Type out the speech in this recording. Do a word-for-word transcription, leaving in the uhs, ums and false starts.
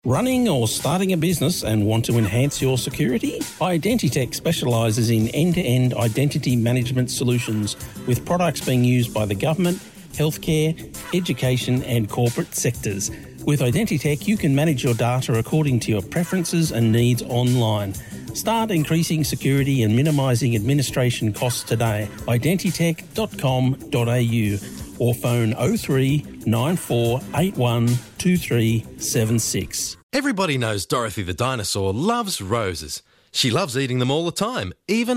Running or starting a business and want to enhance your security? Identitech specialises in end-to-end identity management solutions with products being used by the government, healthcare, education and corporate sectors. With Identitech, you can manage your data according to your preferences and needs online. Start increasing security and minimising administration costs today. identitech dot com dot a u or phone oh three nine four eight one two three seven six. Everybody knows Dorothy the dinosaur loves roses. She loves eating them all the time, even